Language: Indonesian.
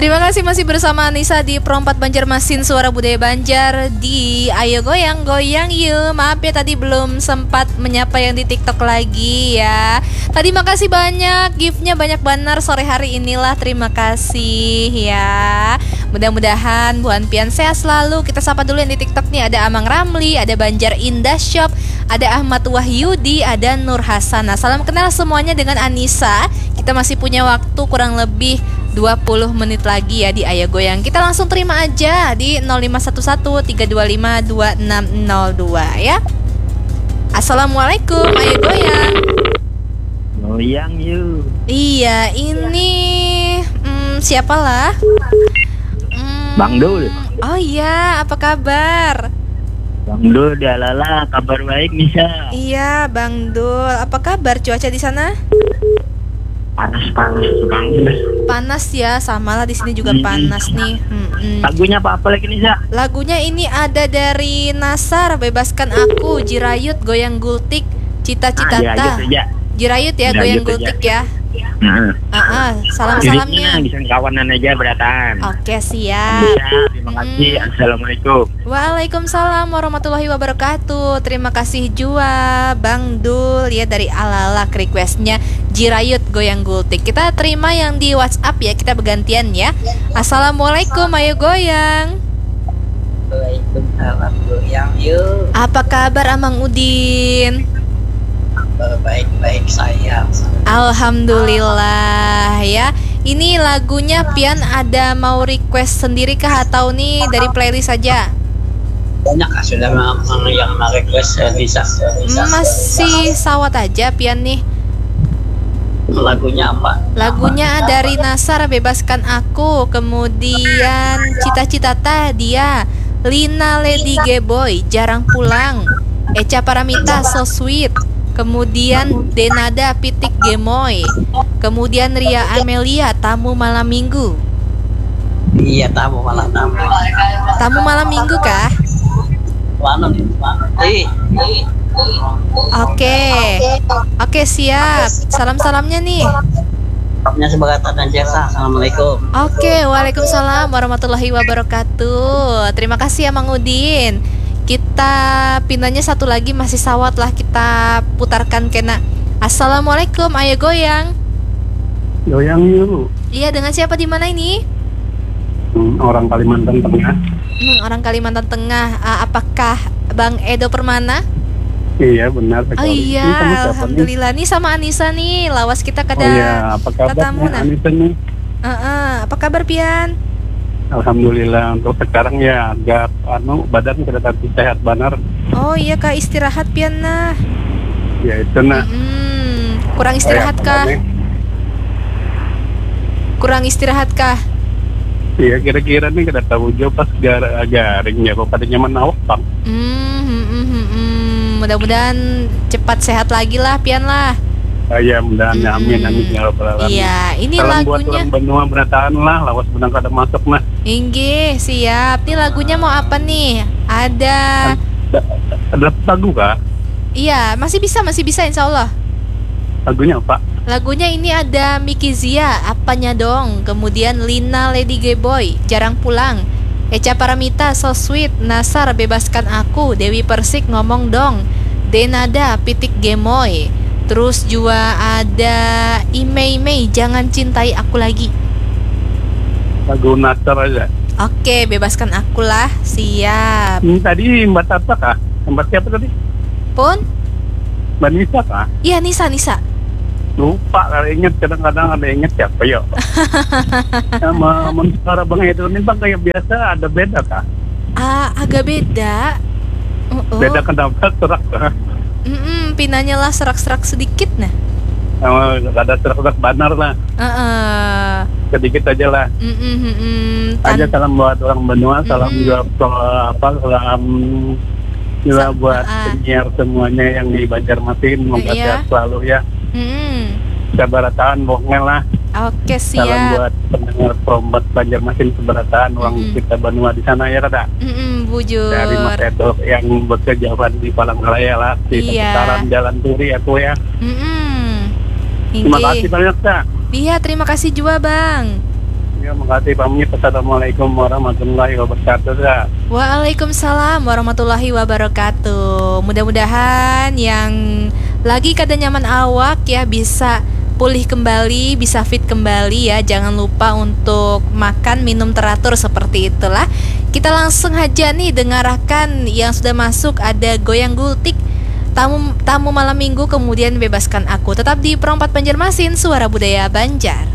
Terima kasih masih bersama Anissa di Perompat Banjarmasin, Suara Budaya Banjar di Ayo Goyang Goyang Yuk. Maaf ya tadi belum sempat menyapa yang di TikTok lagi ya. Tadi makasih banyak, giftnya banyak benar sore hari inilah. Terima kasih ya. Mudah-mudahan Bu Pian sehat selalu. Kita sapa dulu yang di TikTok nih. Ada Amang Ramli, ada Banjar Indah Shop, ada Ahmad Wahyudi, ada Nur Hasana. Salam kenal semuanya dengan Anissa. Kita masih punya waktu kurang lebih 20 menit lagi ya di Ayo Goyang. Kita langsung terima aja di 0511 325 2602 ya. Assalamualaikum, Ayo Goyang. Goyang yuk. Iya, ini siapalah? Bang Dul. Oh iya, apa kabar? Bang Dul, dialala, kabar baik Nisa. Iya, Bang Dul. Apa kabar cuaca di sana? Panas banget. Panas ya, samalah di sini juga panas nih. Lagunya apa lagi Nisa? Lagunya ini ada dari Nasar, Bebaskan Aku, Jirayut, Goyang Gultik, Cita-citata. Jirayut ya, Goyang Gultik ya. Salam-salamnya. Bisa kawanan aja beratan. Oke, siap. Terima kasih. Assalamualaikum. Waalaikumsalam warahmatullahi wabarakatuh. Terima kasih Jua Bang Dul ya dari Alalak requestnya Jirayut Goyang Gultik. Kita terima yang di WhatsApp ya, kita bergantian ya. Assalamualaikum, Ayo Goyang. Waalaikumsalam, goyang yuk. Apa kabar Amang Udin? Baik-baik sayang. Alhamdulillah ya. Ini lagunya Pian ada mau request sendiri kah atau nih dari playlist saja? Banyak sudah yang request bisa. Masih sawat aja Pian nih. Lagunya apa? Lagunya dari Nasar, Bebaskan Aku, kemudian Cita-citata dia, Lina Lady Geboy, Jarang Pulang, Echa Paramita So Sweet, kemudian Denada Pitik Gemoy, kemudian Ria Amelia Tamu Malam Minggu. Iya, tamu. Tamu Malam Minggu kah? Oke, siap. Salam-salamnya nih. Salamnya sebagai dan jasa. Assalamualaikum. Oke, waalaikumsalam warahmatullahi wabarakatuh. Terima kasih ya Mang Udin. Kita pindahnya satu lagi masih sawat lah, kita putarkan kena. Assalamualaikum, Ayo Goyang. Goyang yuk. Iya, dengan siapa di mana ini? Orang Kalimantan Tengah. Orang Kalimantan Tengah. Apakah Bang Edo Permana? Iya benar sekali. Oh iya, alhamdulillah nih sama Anissa nih. Lawas kita kada. Oh iya, apa kabarnya Anissa nih? Apa kabar Pian? Alhamdulillah, untuk sekarang ya agak badan sudah sehat benar. Oh iya Kak, istirahat Pian nah. Ya itu nah. Kurang istirahat kah? Kurang istirahat kah? Iya kira-kira nih kada tahu jauh pas garingnya kok pada nyaman awak bang. Mudah-mudahan cepat sehat lagi lah Pian lah. Ya mudah-mudahan amin ya rabbal alamin. Iya, ini salam lagunya. Buat orang Benua Berataan lah, lawas benang kada masuk nah. Inggih, siap. Ini lagunya mau apa nih? Ada lagu kah? Iya, masih bisa insya Allah. Lagunya apa? Lagunya ini ada Miki Zia, Apanya Dong, kemudian Lina Lady Geboy, Jarang Pulang, Echa Paramita So Sweet, Nasar Bebaskan Aku, Dewi Persik Ngomong Dong, Denada Pitik Gemoy. Terus juga ada Imei Mei Jangan Cintai Aku Lagi. Lagu Nasar aja. Oke, Bebaskan Aku lah. Siap. Tadi Mbak Tata kah? Mbak siapa tadi? Pun? Mbak Nisa kah? Iya, Nisa. Lupa kalau inget, kadang-kadang ada inget siapa ya. Sama sekarang Bang Edo ini Bang kayak biasa ada beda kah? Agak beda. Beda kenapa serak kah? Pinanya lah serak-serak sedikit nah. Ada serak-serak banar lah. Sedikit aja lah. Aja salam buat orang Benua, salam juga salam juga buat penyiar semuanya yang di Banjarmasin, semoga sehat selalu ya. Seberataan Bongel lah. Oke, siap. Salam buat pendengar Perompat Banjarmasin Seberataan, orang kita Benua di sana ya kada. Bujur. Dari Mas Edo yang bekerja di Palangkaraya lah, di seputaran Jalan Turi aku ya. Terima kasih banyak Kak. Iya, terima kasih juga Bang. Ya, makasih pamit. Assalamualaikum warahmatullahi wabarakatuh. Ya. Waalaikumsalam warahmatullahi wabarakatuh. Mudah-mudahan yang lagi kada nyaman awak ya bisa pulih kembali, bisa fit kembali ya. Jangan lupa untuk makan, minum teratur seperti itulah. Kita langsung aja nih dengarkan yang sudah masuk. Ada Goyang Gultik, tamu malam minggu, kemudian Bebaskan Aku. Tetap di Perompat Banjarmasin, Suara Budaya Banjar.